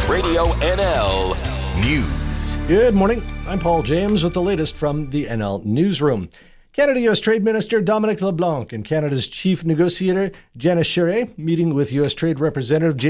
Radio NL News. Good morning. I'm Paul James with the latest from the NL Newsroom. Canada-U.S. Trade Minister Dominic LeBlanc and Canada's Chief Negotiator Janice Charest meeting with U.S. Trade Representative